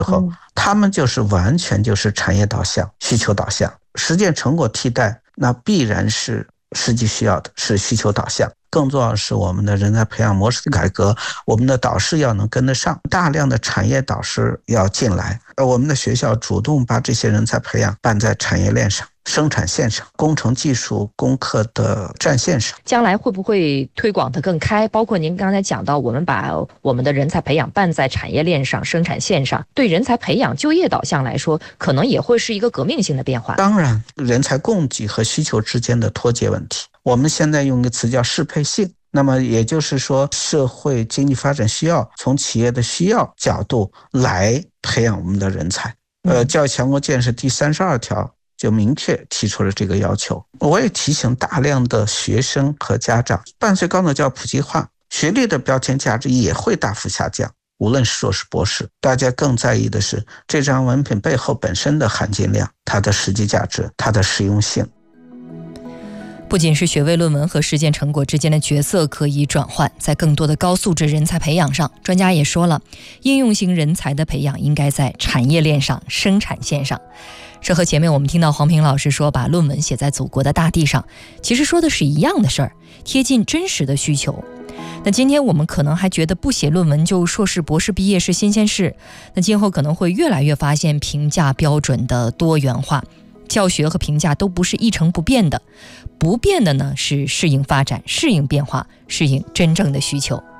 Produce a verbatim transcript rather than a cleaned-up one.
后，他们就是完全就是产业导向、需求导向，实践成果替代，那必然是实际需要的，是需求导向。更重要的是我们的人才培养模式的改革，我们的导师要能跟得上，大量的产业导师要进来，而我们的学校主动把这些人才培养办在产业链上、生产线上、工程技术攻克的战线上。 将来会不会推广得更开？包括您刚才讲到，我们把我们的人才培养办在产业链上、生产线上，对人才培养就业导向来说，可能也会是一个革命性的变化。 当然，人才供给和需求之间的脱节问题，我们现在用一个词叫适配性。那么也就是说，社会经济发展需要，从企业的需要角度来培养我们的人才。呃，教育强国建设第三十二条就明确提出了这个要求。我也提醒大量的学生和家长，伴随高等教育普及化，学历的标签价值也会大幅下降。无论是硕士、博士，大家更在意的是这张文凭背后本身的含金量、它的实际价值、它的实用性。 不仅是学位论文和实践成果之间的角色可以转换，在更多的高素质人才培养上，专家也说了，应用型人才的培养应该在产业链上、生产线上。这和前面我们听到黄平老师说把论文写在祖国的大地上，其实说的是一样的事儿，贴近真实的需求。那今天我们可能还觉得不写论文就硕士博士毕业是新鲜事，那今后可能会越来越发现评价标准的多元化，教学和评价都不是一成不变的，不变的呢是适应发展、适应变化、适应真正的需求。